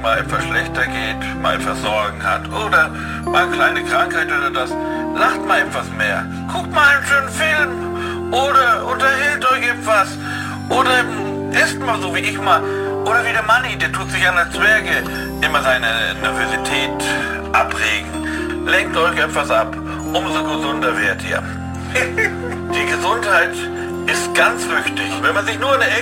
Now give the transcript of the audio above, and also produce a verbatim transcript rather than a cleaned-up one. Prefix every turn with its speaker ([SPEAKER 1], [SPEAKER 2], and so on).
[SPEAKER 1] mal etwas schlechter geht, mal etwas Sorgen hat oder mal eine kleine Krankheit oder das, lacht mal etwas mehr. Guckt mal einen schönen Film oder unterhält euch etwas oder esst mal so wie ich mal. Oder wie der Manni, der tut sich an der Zwerge immer seine Nervosität abregen. Lenkt euch etwas ab, umso gesunder werdet ihr. Die Gesundheit ist ganz wichtig. Wenn man sich nur in der Ecke